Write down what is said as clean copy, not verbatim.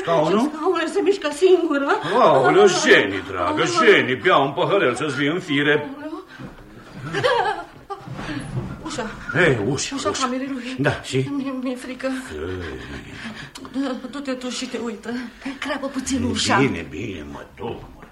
scaunul? Scaunul se mișcă singur, mă. Aoleu, Jenny, dragă, Jenny, bea un păhărel să-ți vii în fire. Ușa. Ei, ușa camerei lui. Da, și? Mi-e frică. Du-te tu și te uită. Crapă puțin ușa. Bine, mă duc, mă.